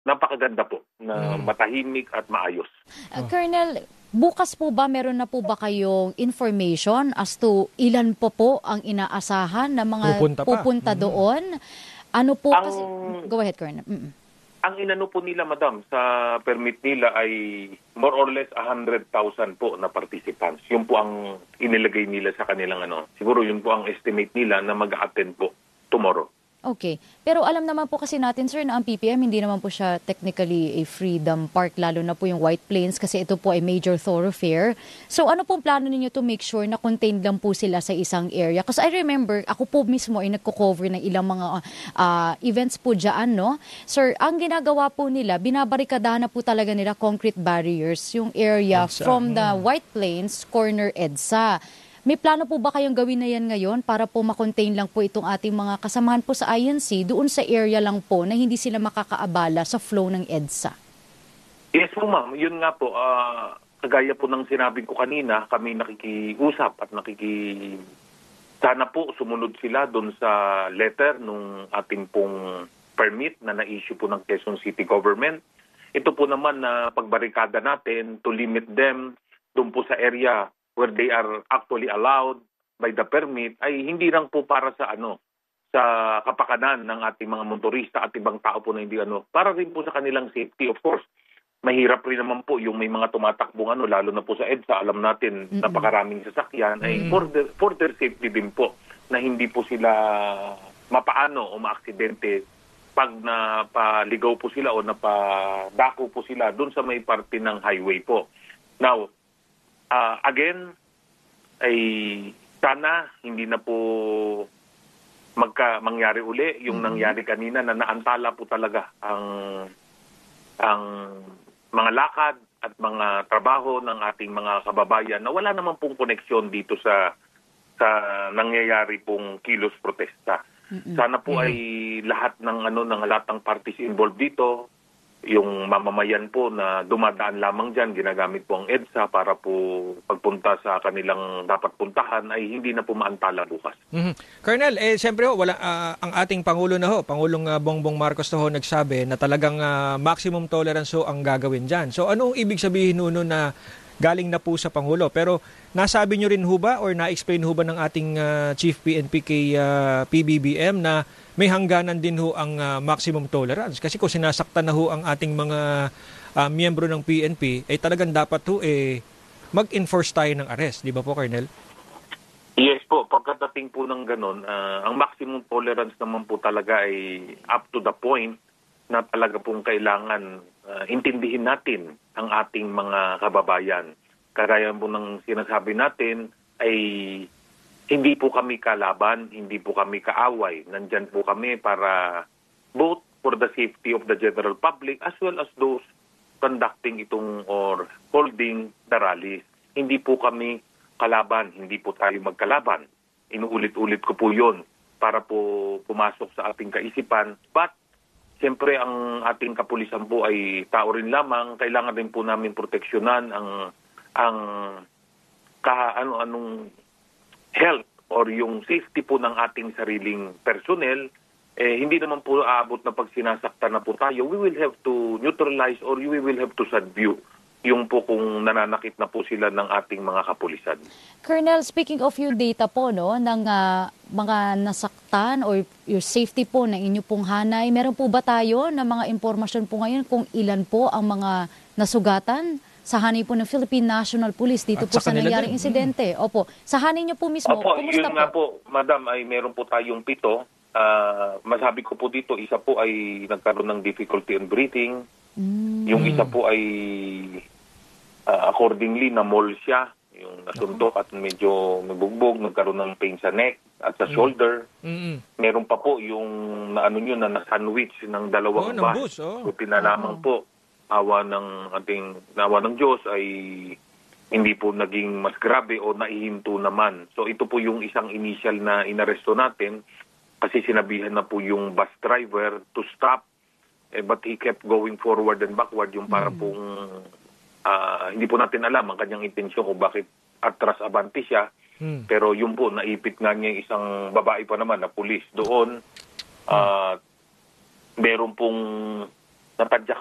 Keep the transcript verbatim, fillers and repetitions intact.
napakaganda po, na Mm. matahimik at maayos. Uh, Colonel, bukas po ba meron na po ba kayong information as to ilan po po ang inaasahan na mga Pupunta pa. pupunta Mm. doon? Ano po Ang- kasi... Go ahead, Colonel. Mm-mm. Ang inano po nila, madam, sa permit nila ay more or less one hundred thousand po na participants. Yun po ang inilagay nila sa kanilang ano. Siguro yun po ang estimate nila na mag-attend po tomorrow. Okay. Pero alam naman po kasi natin, sir, na ang P P M hindi naman po siya technically a freedom park, lalo na po yung White Plains kasi ito po ay major thoroughfare. So ano pong plano ninyo to make sure na contained lang po sila sa isang area? Because I remember, ako po mismo ay nagko-cover ng ilang mga uh, events po dyan, no? Sir, ang ginagawa po nila, binabarikadahan na po talaga nila concrete barriers yung area EDSA. from the Hmm. White Plains, corner EDSA. May plano po ba kayong gawin na yan ngayon para po makontain lang po itong ating mga kasamahan po sa I N C doon sa area lang po na hindi sila makakaabala sa flow ng EDSA? Yes po, ma'am. Yun nga po, ah, kagaya po ng sinabi ko kanina, kami nakikiusap at nakiki... Sana po sumunod sila doon sa letter nung ating pong permit na na-issue po ng Quezon City Government. Ito po naman na pagbarikada natin to limit them doon po sa area where they are actually allowed by the permit ay hindi lang po para sa ano sa kapakanan ng ating mga motorista at ibang tao po na hindi ano, para rin po sa kanilang safety. Of course, mahirap rin naman po yung may mga tumatakbong ano, lalo na po sa EDSA, alam natin, Mm-mm. napakaraming sasakyan, ay Mm. for, the, for their safety din po, na hindi po sila mapaano o maaksidente pag napaligaw po sila o napadako po sila doon sa may parte ng highway po. Now, uh, again, ay sana hindi na po magka mangyari uli yung Mm-hmm. nangyari kanina na naantala po talaga ang ang mga lakad at mga trabaho ng ating mga kababayan na wala naman pong koneksyon dito sa sa nangyayari pong kilos protesta. Mm-mm. Sana po ay lahat ng ano ng lahat ng parties involved dito, yung mamamayan po na dumadaan lamang diyan, ginagamit po ang EDSA para po pagpunta sa kanilang dapat puntahan ay hindi na po maantala bukas. Mhm. Colonel, eh siyempre ho, wala, ah, ang ating Pangulo na ho, Pangulong ah, Bongbong Marcos na ho nagsabi na talagang ah, maximum tolerance ho ang gagawin dyan. So anong ibig sabihin ho nun na galing na po sa Pangulo? Pero nasabi nyo rin ho ba or na-explain ho ba ng ating ah, Chief P N P kay ah, P B B M na may hangganan din ho ang ah, maximum tolerance? Kasi kung sinasaktan na ho ang ating mga ah, miyembro ng P N P, ay talagang dapat ho eh, mag-enforce tayo ng arrest. Di ba po, Colonel? Yes po, pagkatating po ng ganun, ah, ang maximum tolerance naman po talaga ay up to the point na talaga pong kailangan ah, intindihin natin ang ating mga kababayan. Kagaya po ng sinasabi natin ay hindi po kami kalaban, hindi po kami kaaway. Nandyan po kami para both for the safety of the general public as well as those conducting itong or holding the rallies. Hindi po kami kalaban, hindi po tayo magkalaban. Inuulit-ulit ko po yun para po pumasok sa ating kaisipan. But, siyempre ang ating kapulisan po ay tao rin lamang. Kailangan din po namin proteksyonan ang ang ka, ano, anong health or yung safety po ng ating sariling personnel. Eh, hindi naman po aabot na pag sinasaktan na po tayo. We will have to neutralize or we will have to subdue yung po kung nananakit na po sila ng ating mga kapulisan. Colonel, speaking of yung data po, no, ng ah, mga nasaktan or your safety po ng inyo pong hanay, meron po ba tayo na mga impormasyon po ngayon kung ilan po ang mga nasugatan sa hanay po ng Philippine National Police dito At po sa sa kanila nangyaring din. insidente? Opo. Sa hanay niyo po mismo, Opo, kumusta yun nga po, madam, ay meron po tayong pito. Ah, masabi ko po dito, isa po ay nagkaroon ng difficulty in breathing. Mm. Yung isa po ay ah, accordingly na mall siya, yung nasuntok at medyo nabugbog, nagkaroon ng pain sa neck at sa shoulder. Mm-mm. Meron pa po yung na ano yun na na-sandwich ng dalawang Oh, ng bus. bus, oh. Buti na lamang po, awa ng ating awa ng Diyos ay hindi po naging mas grabe o naihinto naman. So ito po yung isang initial na inaresto natin kasi sinabihan na po yung bus driver to stop, eh, but he kept going forward and backward yung para pong ah, hindi po natin alam ang kanyang intensyon kung bakit atras abante siya. Mm. Pero yun po, naipit nga niya yung isang babae pa naman na pulis doon. At meron pong natadyakan